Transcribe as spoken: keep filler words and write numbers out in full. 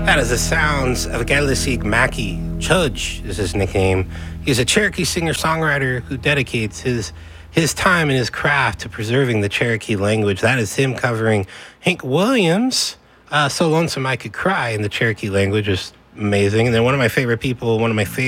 That is the sounds of Galisig Mackey. Chudge is his nickname. He's a Cherokee singer-songwriter who dedicates his his time and his craft to preserving the Cherokee language. That is him covering Hank Williams' uh, So Lonesome I Could Cry in the Cherokee language. Is amazing. And then one of my favorite people, one of my favorite